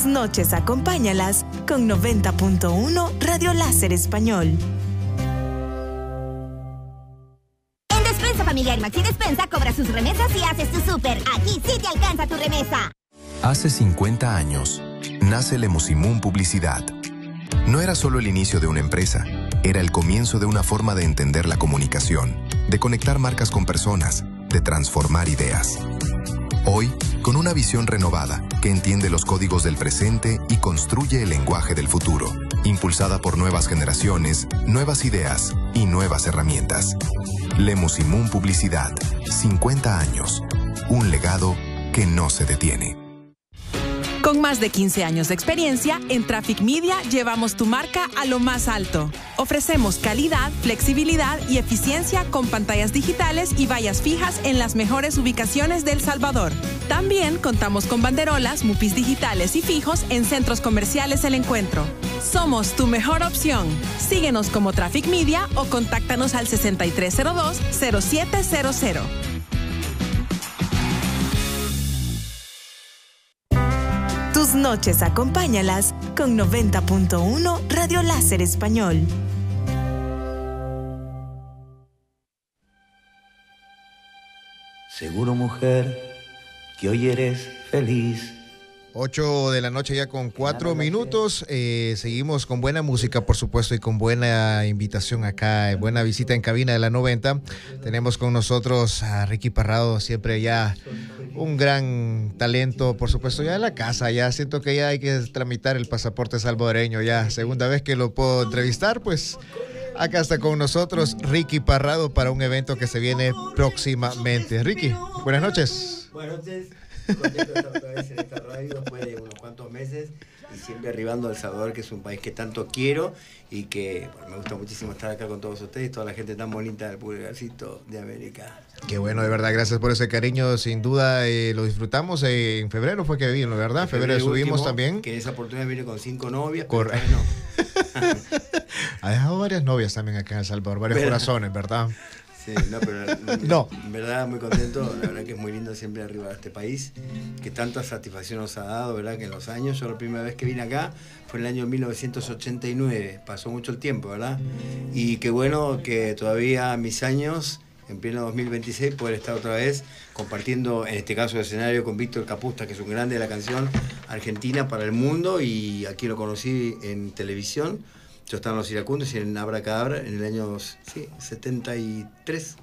Tus noches acompáñalas con 90.1 Radio Láser Español. En Despensa Familiar Maxi Despensa cobra sus remesas y haces tu súper. Aquí sí te alcanza tu remesa. Hace 50 años, nace Lemusimún Publicidad. No era solo el inicio de una empresa, era el comienzo de una forma de entender la comunicación, de conectar marcas con personas, de transformar ideas. Hoy, con una visión renovada que entiende los códigos del presente y construye el lenguaje del futuro, impulsada por nuevas generaciones, nuevas ideas y nuevas herramientas. Lemusimún Publicidad, 50 años, un legado que no se detiene. Con más de 15 años de experiencia, en Traffic Media llevamos tu marca a lo más alto. Ofrecemos calidad, flexibilidad y eficiencia con pantallas digitales y vallas fijas en las mejores ubicaciones de El Salvador. También contamos con banderolas, mupis digitales y fijos en centros comerciales El Encuentro. Somos tu mejor opción. Síguenos como Traffic Media o contáctanos al 6302-0700. Tus noches acompáñalas con 90.1 Radio Láser Español. Seguro, mujer, que hoy eres feliz. 8 de la noche ya con 4 minutos. Seguimos con buena música, por supuesto, y con buena invitación acá, buena visita en cabina de la 90. Tenemos con nosotros a Ricky Parrado, siempre ya un gran talento, por supuesto, ya en la casa. Ya siento que ya hay que tramitar el pasaporte salvadoreño. Ya segunda vez que lo puedo entrevistar, pues acá está con nosotros Ricky Parrado para un evento que se viene próximamente. Ricky, buenas noches. Buenas noches. Contento de estar otra vez en esta radio después de unos cuantos meses y siempre arribando a El Salvador, que es un país que tanto quiero y que me gusta muchísimo estar acá con todos ustedes, toda la gente tan bonita del pulgarcito de América. Qué bueno, de verdad, gracias por ese cariño, sin duda lo disfrutamos. En febrero fue que vino, ¿verdad? En febrero subimos también. Que en esa oportunidad vine con 5 novias. Correcto. No. Ha dejado varias novias también acá en El Salvador, varios corazones, ¿verdad? Sí, no, pero no. En verdad muy contento, la verdad que es muy lindo siempre arriba de este país, que tanta satisfacción nos ha dado, ¿verdad? Que en los años, yo la primera vez que vine acá fue en el año 1989, pasó mucho el tiempo, ¿verdad? Y qué bueno que todavía a mis años, en pleno 2026, poder estar otra vez compartiendo, en este caso, el escenario con Víctor Kapusta, que es un grande de la canción argentina para el mundo, y aquí lo conocí en televisión. Yo estaba en Los Iracundos y en Abracadabra en el año 72.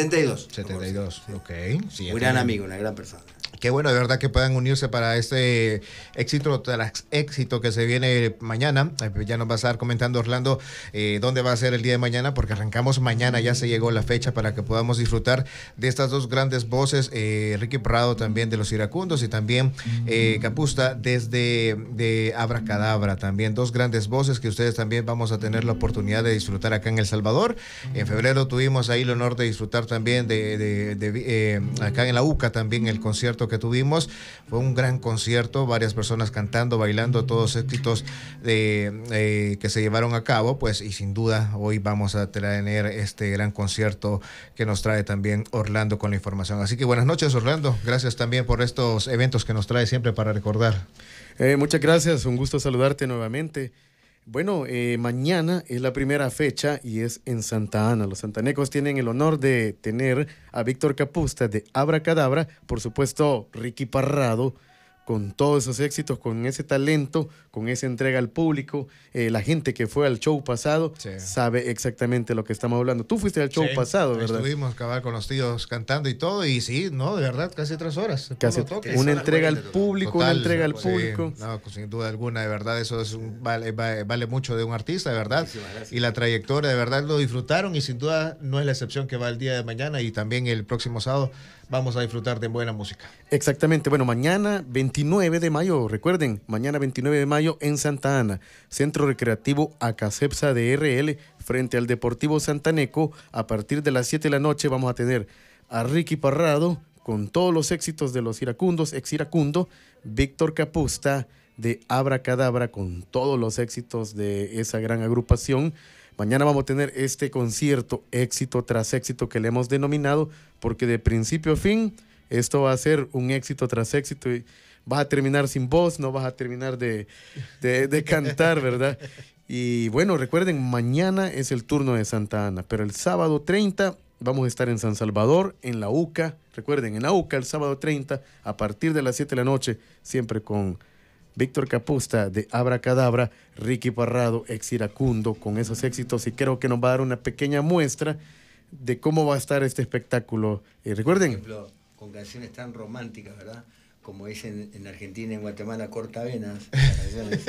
72, sí. Ok. Sí, un gran amigo, una gran persona. Qué bueno, de verdad, que puedan unirse para este éxito que se viene mañana. Ya nos va a estar comentando Orlando dónde va a ser el día de mañana, porque arrancamos mañana, ya se llegó la fecha para que podamos disfrutar de estas dos grandes voces, Ricky Parrado también de Los Iracundos y también Kapusta de Abracadabra, también dos grandes voces que ustedes también vamos a tener la oportunidad de disfrutar acá en El Salvador. En febrero tuvimos ahí el honor de disfrutar también acá en la UCA también el concierto que tuvimos. Fue un gran concierto, varias personas cantando, bailando, todos éxitos que se llevaron a cabo, pues, y sin duda hoy vamos a tener este gran concierto que nos trae también Orlando con la información. Así que buenas noches, Orlando, gracias también por estos eventos que nos trae siempre para recordar. Muchas gracias, un gusto saludarte nuevamente. Bueno, mañana es la primera fecha y es en Santa Ana. Los santanecos tienen el honor de tener a Víctor Kapusta de Abracadabra, por supuesto Ricky Parrado, con todos esos éxitos, con ese talento, con esa entrega al público. La gente que fue al show pasado sabe exactamente lo que estamos hablando. Tú fuiste al show pasado, ¿verdad? Estuvimos cabal con los tíos cantando y todo, y sí, no, de verdad, casi 3 horas. Casi una entrega al público, total, una entrega al público. No, sin duda alguna, de verdad, eso es vale mucho de un artista, de verdad. Y la trayectoria, de verdad, lo disfrutaron, y sin duda no es la excepción que va el día de mañana, y también el próximo sábado vamos a disfrutar de buena música. Exactamente. Bueno, mañana 29 de mayo, recuerden, mañana 29 de mayo en Santa Ana, Centro Recreativo Acacepsa de RL, frente al Deportivo Santaneco. A partir de las 7 de la noche vamos a tener a Ricky Parrado con todos los éxitos de Los Iracundos, ex Iracundo, Víctor Kapusta de Abracadabra con todos los éxitos de esa gran agrupación. Mañana vamos a tener este concierto, éxito tras éxito, que le hemos denominado, porque de principio a fin esto va a ser un éxito tras éxito. Y vas a terminar sin voz, no vas a terminar de cantar, ¿verdad? Y bueno, recuerden, mañana es el turno de Santa Ana, pero el sábado 30 vamos a estar en San Salvador, en la UCA. Recuerden, en la UCA el sábado 30, a partir de las 7 de la noche, siempre con Víctor Capusta de Abracadabra, Ricky Parrado, ex iracundo, con esos éxitos, y creo que nos va a dar una pequeña muestra de cómo va a estar este espectáculo. Recuerden, por ejemplo, con canciones tan románticas, ¿verdad? Como dicen en Argentina y en Guatemala, cortavenas. Canciones